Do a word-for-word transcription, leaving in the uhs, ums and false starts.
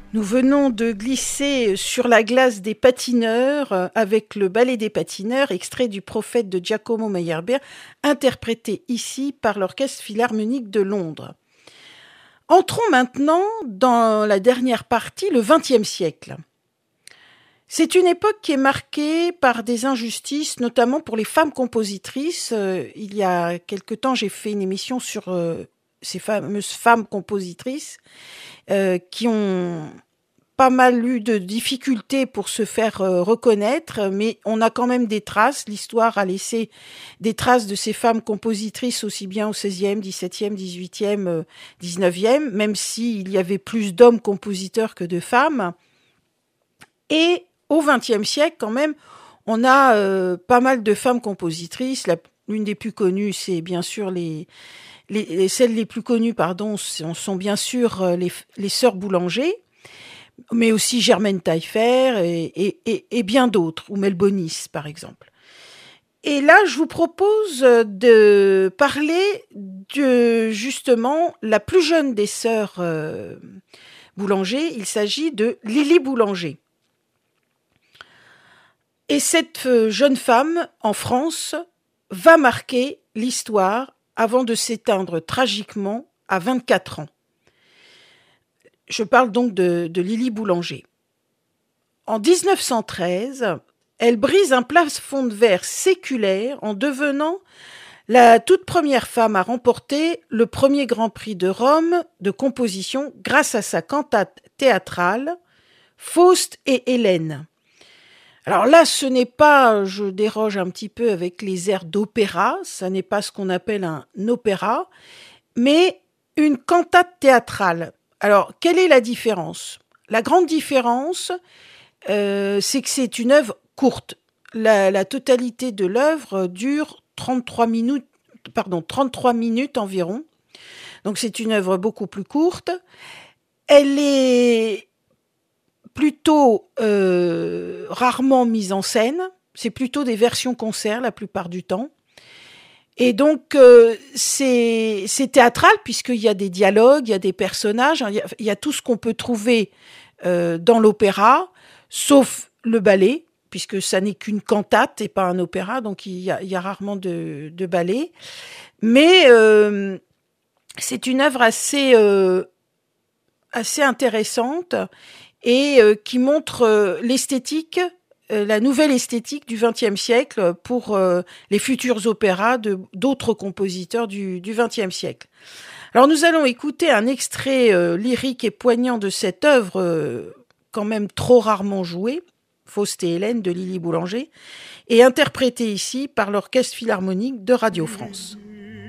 Nous venons de glisser sur la glace des patineurs avec le ballet des patineurs, extrait du Prophète de Giacomo Meyerbeer, interprété ici par l'Orchestre Philharmonique de Londres. Entrons maintenant dans la dernière partie, le vingtième siècle. C'est une époque qui est marquée par des injustices, notamment pour les femmes compositrices. Euh, il y a quelque temps, j'ai fait une émission sur euh, ces fameuses femmes compositrices euh, qui ont pas mal eu de difficultés pour se faire euh, reconnaître, mais on a quand même des traces. L'histoire a laissé des traces de ces femmes compositrices aussi bien au seizième, dix-septième, dix-huitième, euh, dix-neuvième, même s'il y avait plus d'hommes compositeurs que de femmes. Et au vingtième siècle, quand même, on a euh, pas mal de femmes compositrices. La, l'une des plus connues, c'est bien sûr les, les, les celles les plus connues, pardon, sont, sont bien sûr les, les sœurs Boulanger, mais aussi Germaine Taillefer et, et, et, et bien d'autres, ou Melbonis, par exemple. Et là, je vous propose de parler de justement la plus jeune des sœurs euh, Boulanger. Il s'agit de Lily Boulanger. Et cette jeune femme, en France, va marquer l'histoire avant de s'éteindre tragiquement à vingt-quatre ans. Je parle donc de, de Lily Boulanger. En dix-neuf cent treize, elle brise un plafond de verre séculaire en devenant la toute première femme à remporter le premier Grand Prix de Rome de composition grâce à sa cantate théâtrale « Faust et Hélène ». Alors là, ce n'est pas, je déroge un petit peu avec les airs d'opéra, ça n'est pas ce qu'on appelle un opéra, mais une cantate théâtrale. Alors, quelle est la différence ? La grande différence, euh, c'est que c'est une œuvre courte. La, la totalité de l'œuvre dure trente-trois minutes, pardon, trente-trois minutes environ. Donc c'est une œuvre beaucoup plus courte. Elle est plutôt euh, rarement mise en scène, c'est plutôt des versions concerts la plupart du temps. Et donc, euh, c'est, c'est théâtral puisqu'il y a des dialogues, il y a des personnages, il y a, il y a tout ce qu'on peut trouver euh, dans l'opéra, sauf le ballet, puisque ça n'est qu'une cantate et pas un opéra, donc il y a, il y a rarement de, de ballet. Mais euh, c'est une œuvre assez, euh, assez intéressante et euh, qui montre euh, l'esthétique, euh, la nouvelle esthétique du vingtième siècle pour euh, les futurs opéras de, d'autres compositeurs du, du vingtième siècle. Alors nous allons écouter un extrait euh, lyrique et poignant de cette œuvre euh, quand même trop rarement jouée, Faust et Hélène de Lily Boulanger, et interprétée ici par l'Orchestre Philharmonique de Radio France.